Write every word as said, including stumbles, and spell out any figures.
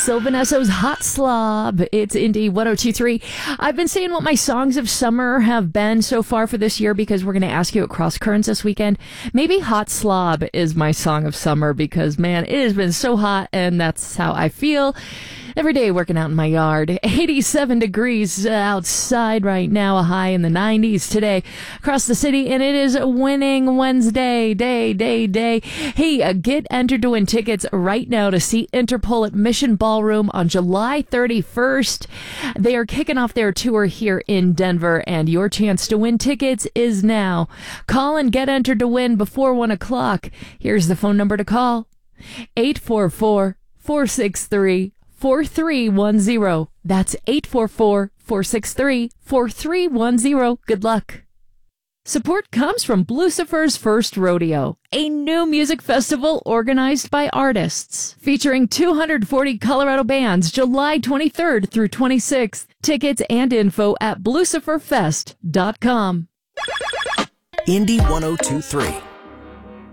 Sylvan Esso's Hot Slob. It's Indie one oh two three. I've been saying what my songs of summer have been so far for this year because we're going to ask you at Cross Currents this weekend. Maybe Hot Slob is my song of summer because, man, it has been so hot and that's how I feel. Every day working out in my yard. eighty-seven degrees outside right now, a high in the nineties today across the city, and it is Winning Wednesday, day, day, day. Hey, uh, get entered to win tickets right now to see Interpol at Mission Ballroom on July thirty-first. They are kicking off their tour here in Denver, and your chance to win tickets is now. Call and get entered to win before one o'clock. Here's the phone number to call. eight four four, four six three, four three one zero. That's eight four four, four six three, four three one zero. Good luck. Support comes from Blucifer's First Rodeo, a new music festival organized by artists, featuring two hundred forty Colorado bands July twenty-third through twenty-sixth. Tickets and info at blucifer fest dot com. Indie one oh two three.